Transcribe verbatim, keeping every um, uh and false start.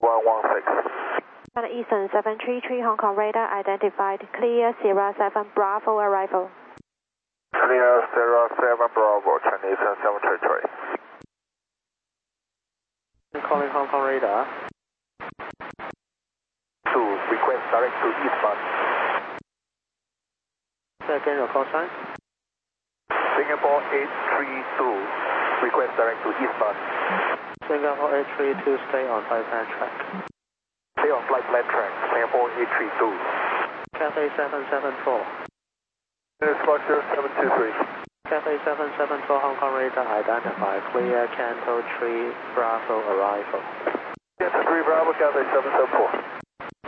one one six. China Eastern seven three three Hong Kong radar identified. Clear Sierra seven Bravo arrival. Clear Sierra seven Bravo, China Eastern seven three three. Calling Hong Kong radar. two, request direct to eastbound. Say again your call sign. Singapore eight three two, request direct to eastbound. Singapore eight three two, stay on flight plan track. Stay on flight plan track, Singapore eight three two. Cathay seven seven four. Squawk zero seven two three. Cathay seven seven four Hong Kong radar identified. Clear Canto three Bravo arrival. Canto three Bravo, Cathay seven seven four.